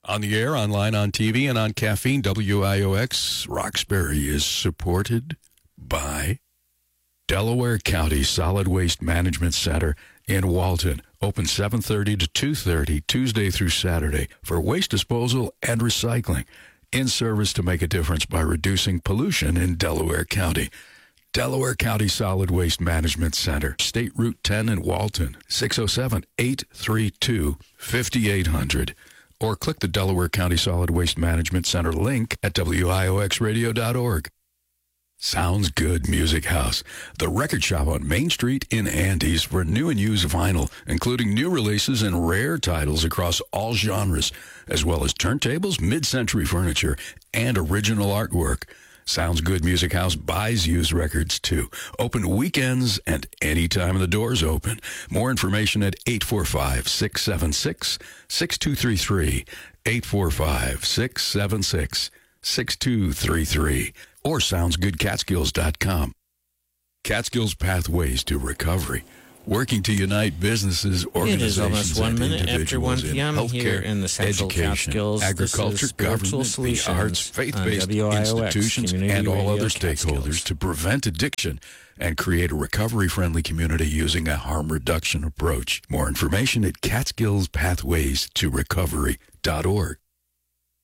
On the air, online, on TV, and on caffeine, WIOX Roxbury is supported by Delaware County Solid Waste Management Center in Walton. Open 7:30 to 2:30, Tuesday through Saturday, for waste disposal and recycling. In service to make a difference by reducing pollution in Delaware County. Delaware County Solid Waste Management Center, State Route 10 in Walton, 607-832-5800. Or click the Delaware County Solid Waste Management Center link at WIOXradio.org. Sounds Good Music House, the record shop on Main Street in Andes for new and used vinyl, including new releases and rare titles across all genres, as well as turntables, mid-century furniture, and original artwork. Sounds Good Music House buys used records, too. Open weekends and any time the door's open. More information at 845-676-6233, 845-676-6233, or soundsgoodcatskills.com. Catskills Pathways to Recovery, working to unite businesses, organizations, it is almost 1 minute after 1 p.m. in here healthcare, in the Central education, Catskills. agriculture, government, the arts, faith-based institutions, and all other stakeholders to prevent addiction and create a recovery-friendly community using a harm reduction approach. More information at catskillspathways to recovery.org.